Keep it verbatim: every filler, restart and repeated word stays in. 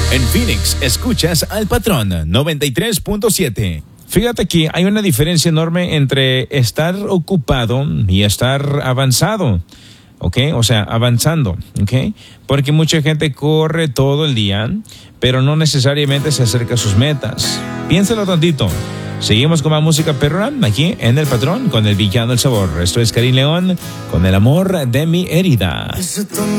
En Phoenix, escuchas al Patrón noventa y tres punto siete. Fíjate que hay una diferencia enorme entre estar ocupado y estar avanzado, ¿ok? O sea, avanzando, ¿ok? Porque mucha gente corre todo el día, pero no necesariamente se acerca a sus metas. Piénsalo tantito. Seguimos con más música perra aquí en El Patrón con el villano El Sabor. Esto es Karim León con El amor de mi herida.